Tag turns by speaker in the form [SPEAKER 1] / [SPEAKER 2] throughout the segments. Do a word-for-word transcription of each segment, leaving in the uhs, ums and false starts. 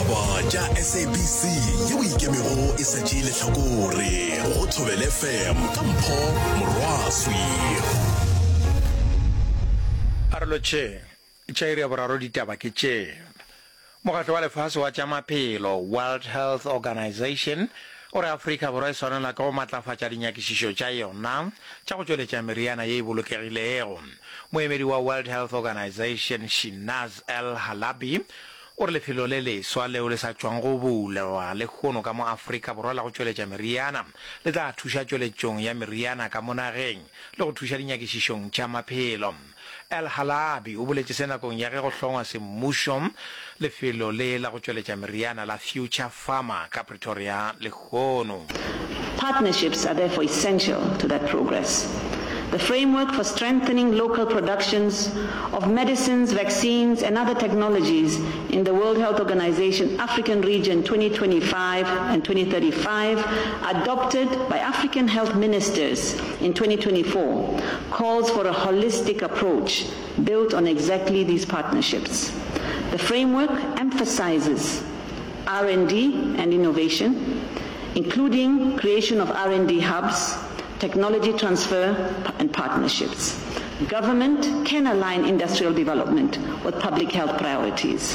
[SPEAKER 1] ditaba tša S A B C yeo ikemego e sa tšeile hlakore go Thobela F M ka Mpho Morwaswi.
[SPEAKER 2] Arlo tše tšairi ya boraro ditaba ke tše mokgatlo wa lefase wa tša maphelo World Health Organization o re Afrika Borwa e swanela ka go matlafatša dinyakišišo tša yona tša go tšweletša meriana ye e bolokegilego. Moemedi wa World Health Organization Shinaz El-Halabi o re lefelo le leswa leo le sa tšwang go bulewa le kgono ka mo Afrika Borwa la go tšweletša meriana le tla thuša tšweletšong ya meriana ka mo nageng le go thuša dinyakišišong tša maphelo. El-Halabi o boletše se nakong ya ge go hlongwa semmušo lefelo le la go tšweletša meriana la Future Pharma ka Pretoria le kgono.
[SPEAKER 3] Partnerships are therefore essential to that progress. The framework for strengthening local productions of medicines, vaccines, and other technologies in the World Health Organization African Region twenty twenty-five and twenty thirty-five, adopted by African health ministers in twenty twenty-four, calls for a holistic approach built on exactly these partnerships. The framework emphasizes R and D and innovation, including creation of R and D hubs, technology transfer and partnerships. Government can align industrial development with public health priorities.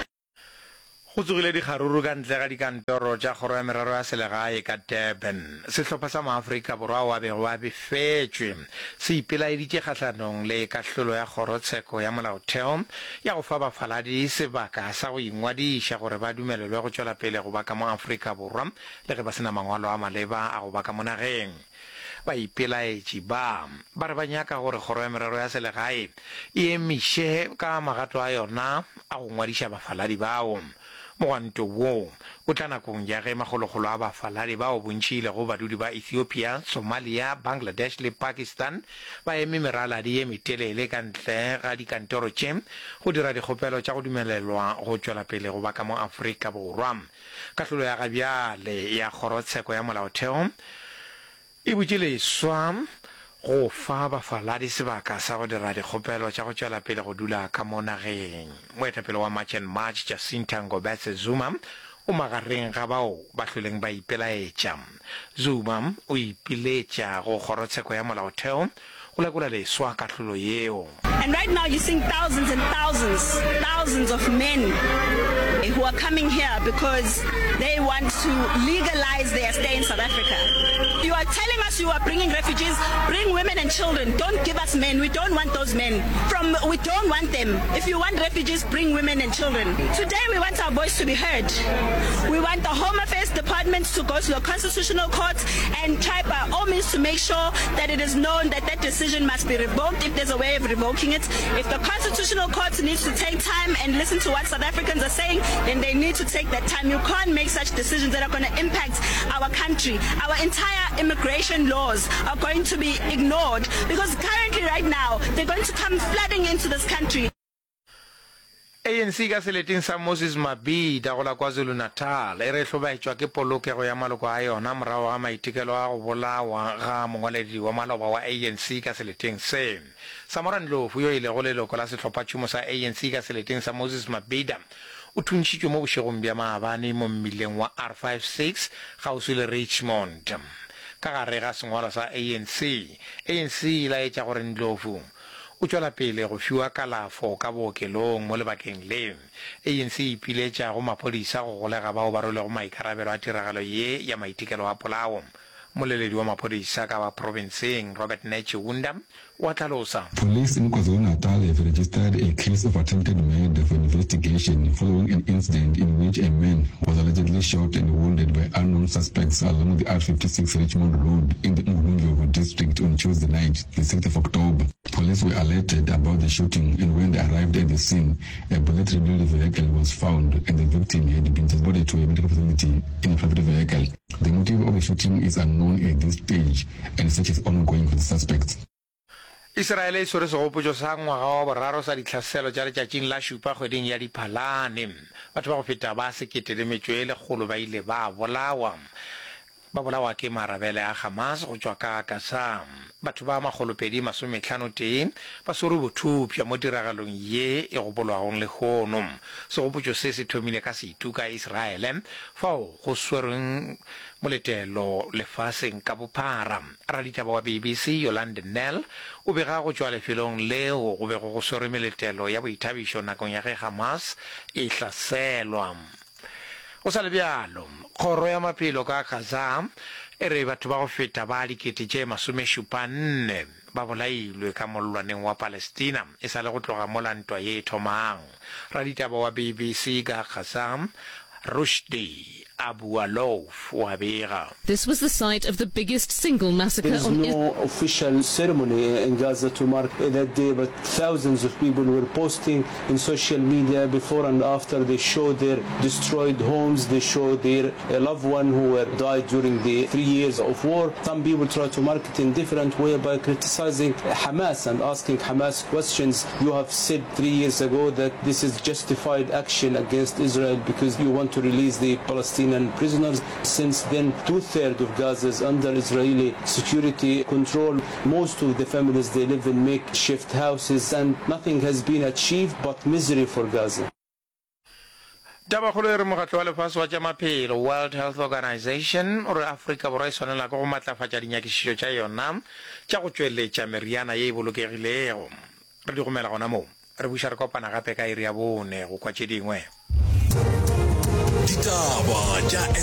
[SPEAKER 2] Go tsogile dikgaruru ka ntle ga dikantoro tša kgoro ya merero ya selegae ka Durban. Sehlopha sa maAfrika Borwa wa bego wa befetšwe se ipelaeditše kgahlanong le kahlolo ya kgorotsheko ya molaotheo ya go fa bafaladi sebaka sa go ingwadiša gore ba dumelelwe go tšwela pele go ba ka mo Afrika Borwa le ge ba sena mangwalo a maleba a go ba ka mo nageng. Ba ipelaetše ba ba re ba nyaka gore kgoro ya merero ya selegae e emiše ka magato a yona a go ngwadiša bafaladi bao. Mogwanto wo o tla nakong ya ge magologolo a bafaladi bao bontšhile go badudi ba Ethiopia, Somalia, Bangladesh le Pakistan ba eme meraladi ye metelele ka ntle ga dikantoro tše go dira dikgopelo tša go dumelelwa go tšwela pele go ba ka mo Afrika Borwa. Kahlolo ya gabjale ya kgorotsheko ya molaotheo e butše leswa go fa bafaladi sebaka sa go dira dikgopelo tša go tšwela pele go dula ka mo nageng. Moetapele wa March and March Jacinta Ngobetse Zuma o magareng ga bao ba hloleng ba ipelaetša. Zuma o ipiletša go kgorotsheko ya molaotheo go lekola leswa kahlolo yeo.
[SPEAKER 4] And right now you're seeing thousands and thousands, thousands of men who are coming here because they want to legalize their stay in South Africa. You are telling us you are bringing refugees, bring women and children. Don't give us men. We don't want those men. From we don't want them. If you want refugees, bring women and children. Today we want our voice to be heard. We want the Home Affairs Department to go to the Constitutional Court and try by all means to make sure that it is known that that decision must be revoked if there's a way of revoking it. If the Constitutional Court needs to take time and listen to what South Africans are saying, then they need to take that time. You can't make such decisions that are going to impact our country. Our entire immigration laws are going to be ignored because currently right now they're going to come flooding into this country.
[SPEAKER 2] A N C ka seleteng sa Moses Mabhida go la KwaZulu Natal e re hlobaetšwa ke polokego ya maloko a yona morago ga maitekelo a go bolawa ga mongwaledi wa maloba wa A N C ka seleteng se. Samora Ndlovu yo ile go leloko la sehlophatšhomo sa A N C ka seleteng sa Moses Mabhida o thuntšitšwe mo bošegong bja maabane mo mmileng wa R fifty-six gaufi le Richmond ka gare ga sengwalo sa A N C. A N C e laetša gore Ndlovu o tšwela pele go fiwa kalafo ka bookelong mo lebakeng le. A N C e ipiletša go maphodisa go golega bao ba rwelego maikarabelo a tiragalo ye ya maitekelo a polao. Moleledi wa maphodisa ka ba provinceng Robert Nechewunda wa tlhalosa.
[SPEAKER 5] Police in KwaZulu-Natal have registered a case of attempted murder for investigation following an incident in which a man was allegedly shot and wounded by unknown suspects along the R fifty-six Richmond Road in the Ndlovu district on Tuesday night, the sixth of October. Police were alerted about the shooting, and when they arrived at the scene, a bullet-riddled vehicle was found and the victim had been transported to a medical facility in a private vehicle. The motive of the shooting is unknown at this stage, and search is ongoing for the suspects.
[SPEAKER 2] Israel e swere segopotšo sa ngwaga wa boraro sa ditlhaselo tša letšatšing la šupa kgweding ya Diphalane. Batho ba go feta ba sekete le metšo e lekgolo ba ile ba bolawa. ba bolawa ke marabele a Hamas go tswa ka Gaza. Batho ba magolopedi masometlhano teng ba sore bothupya mo tiragalong ye e go bolwagong le gono. Segopotso se se thomile ka seituka Israele fao go swereng moletelo lefaseng ka bophara. Raditaba wa B B C Yolande Nell o bega go tswa lefelong leo go be go swere meletelo ya boithabišo nakong ya ge Hamas e hlaselwa. O sa le bjalo, kgoro ya maphelo ka Gaza e re batho ba go feta ba dikete tše masomešupanne ba bolailwe ka mollwaneng wa Palestina e sa le go tloga mo lantwa ye thomang. Raditaba wa B B C ka Gaza Rushdie Abu Alouf wa bega.
[SPEAKER 6] This was the site of the biggest single massacre
[SPEAKER 7] There is
[SPEAKER 6] on
[SPEAKER 7] no official ceremony in Gaza to mark that day, but thousands of people were posting in social media before and after. They show their destroyed homes, they show their uh, loved one who were died during the three years of war. Some people try to mark it in different way by criticizing Hamas and asking Hamas questions. You have said three years ago that this is justified action against Israel because you want to release the Palestinian prisoners. Since then, two-thirds of Gaza is under Israeli security control. Most of the families, they live in makeshift houses and nothing has been achieved but misery for Gaza.
[SPEAKER 2] Tabakgolo e re mogatlo wa lefase wa tša maphelo World Health Organization o re Afrika Borwa e swanela ka go matlafatša dinyakišišo tša yona tša go tšweletša meriana ye e bolokegilego. Re di gomela gona moo re buša re kopana gape ka iri ya bone go kwa tše dingwe.
[SPEAKER 1] Ditaba tša